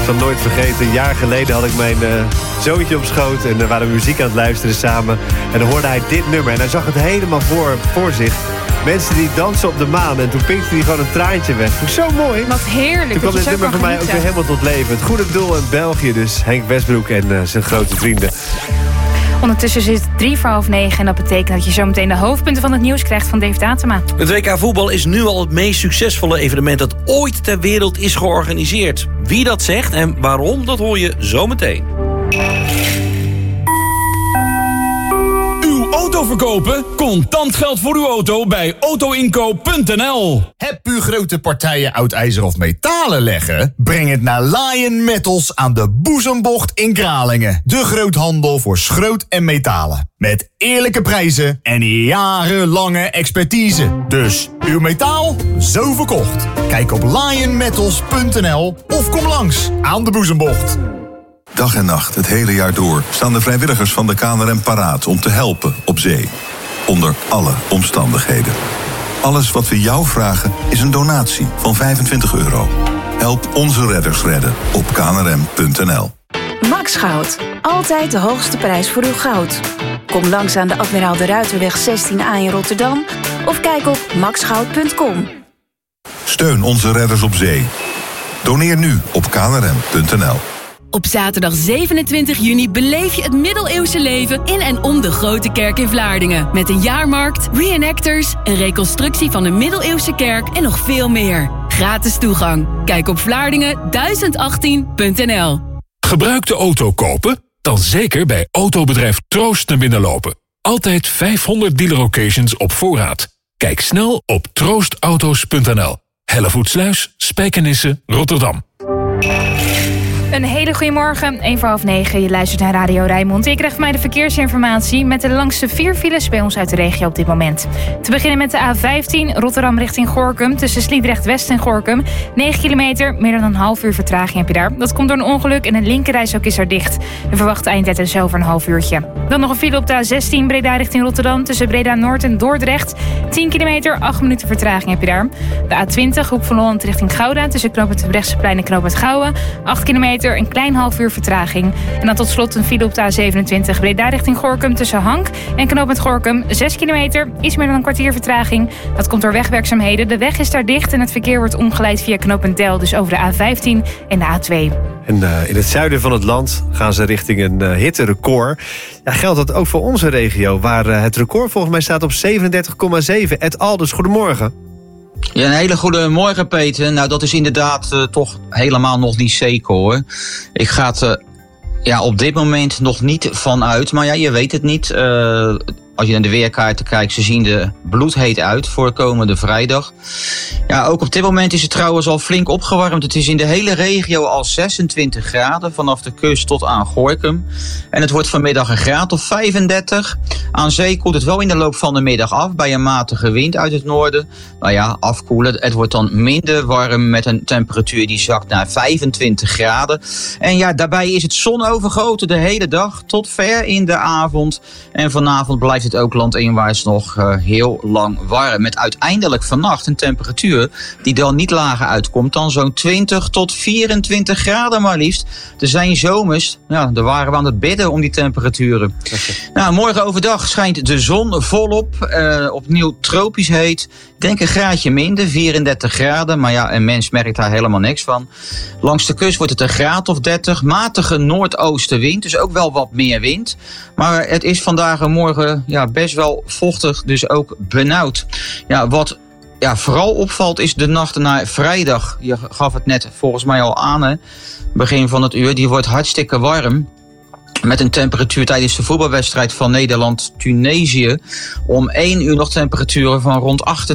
zal nooit vergeten. Een jaar geleden had ik mijn zoontje op schoot. En we waren muziek aan het luisteren samen. En dan hoorde hij dit nummer. En hij zag het helemaal voor zich. Mensen die dansen op de maan. En toen pinkte hij gewoon een traantje weg. Vond ik zo mooi. Wat heerlijk. Toen kwam dit nummer voor mij ook weer helemaal tot leven. Het goede doel in België dus. Henk Westbroek en zijn grote vrienden. Ondertussen zit het 8:45 en dat betekent dat je zometeen de hoofdpunten van het nieuws krijgt van Dave Datema. Het WK voetbal is nu al het meest succesvolle evenement dat ooit ter wereld is georganiseerd. Wie dat zegt en waarom, dat hoor je zometeen. Uw auto verkopen? Contant geld voor uw auto bij autoinkoop.nl. Heb u grote partijen oud ijzer of metalen leggen? Breng het naar Lion Metals aan de Boezembocht in Kralingen. De groothandel voor schroot en metalen. Met eerlijke prijzen en jarenlange expertise. Dus uw metaal, zo verkocht. Kijk op lionmetals.nl of kom langs aan de Boezembocht. Dag en nacht, het hele jaar door, staan de vrijwilligers van de KNRM paraat om te helpen op zee. Onder alle omstandigheden. Alles wat we jou vragen is een donatie van €25. Help onze redders redden op knrm.nl. Max Goud. Altijd de hoogste prijs voor uw goud. Kom langs aan de Admiraal de Ruiterweg 16A in Rotterdam of kijk op maxgoud.com. Steun onze redders op zee. Doneer nu op knrm.nl. Op zaterdag 27 juni beleef je het middeleeuwse leven in en om de Grote Kerk in Vlaardingen. Met een jaarmarkt, reenactors, een reconstructie van de middeleeuwse kerk en nog veel meer. Gratis toegang. Kijk op Vlaardingen1018.nl. Gebruikte auto kopen? Dan zeker bij autobedrijf Troost naar binnen lopen. Altijd 500 dealer-locations op voorraad. Kijk snel op troostauto's.nl. Hellevoetsluis, Spijkenisse, Rotterdam. Een hele goede morgen, 8:45. Je luistert naar Radio Rijnmond. Je krijgt van mij de verkeersinformatie met de langste 4 files bij ons uit de regio op dit moment. Te beginnen met de A15 Rotterdam richting Gorinchem tussen Sliedrecht West en Gorinchem. 9 kilometer, meer dan een half uur vertraging heb je daar. Dat komt door een ongeluk en een linkerrijstrook is er dicht. De verwachte eindtijd is over een half uurtje. Dan nog een file op de A16 Breda richting Rotterdam tussen Breda Noord en Dordrecht. 10 kilometer, 8 minuten vertraging heb je daar. De A20 Hoek van Holland richting Gouda tussen knooppunt Brechtseplein en knooppunt Gouwen. 8 kilometer, een klein half uur vertraging. En dan tot slot een file op de A27 Breda richting Gorinchem tussen Hank en knooppunt Gorinchem. 6 kilometer, iets meer dan een kwartier vertraging. Dat komt door wegwerkzaamheden. De weg is daar dicht en het verkeer wordt omgeleid via knooppunt Del, dus over de A15 en de A2. En in het zuiden van het land gaan ze richting een hitterecord. Ja, geldt dat ook voor onze regio, waar het record volgens mij staat op 37,7. Ed Alders, goedemorgen. Ja, een hele goede morgen, Peter. Nou, dat is inderdaad toch helemaal nog niet zeker, hoor. Ik ga het op dit moment nog niet vanuit. Maar ja, je weet het niet. Als je naar de weerkaarten kijkt, ze zien er bloedheet uit voor komende vrijdag. Ja, ook op dit moment is het trouwens al flink opgewarmd. Het is in de hele regio al 26 graden, vanaf de kust tot aan Gorinchem. En het wordt vanmiddag een graad of 35. Aan zee koelt het wel in de loop van de middag af, bij een matige wind uit het noorden. Nou ja, afkoelen. Het wordt dan minder warm met een temperatuur die zakt naar 25 graden. En ja, daarbij is het zonovergoten de hele dag tot ver in de avond. En vanavond blijft het ook landinwaarts nog heel lang warm. Met uiteindelijk vannacht een temperatuur die dan niet lager uitkomt dan zo'n 20 tot 24 graden maar liefst. Er zijn zomers, ja, daar waren we aan het bidden om die temperaturen. Nou, morgen overdag schijnt de zon volop. Opnieuw tropisch heet. Ik denk een graadje minder, 34 graden. Maar ja, een mens merkt daar helemaal niks van. Langs de kust wordt het een graad of 30. Matige noordoostenwind, dus ook wel wat meer wind. Maar het is vandaag en morgen best wel vochtig, dus ook benauwd. Ja, wat vooral opvalt is de nacht naar vrijdag. Je gaf het net volgens mij al aan, hè? Begin van het uur. Die wordt hartstikke warm. Met een temperatuur tijdens de voetbalwedstrijd van Nederland-Tunesië. Om 1 uur nog temperaturen van rond 28.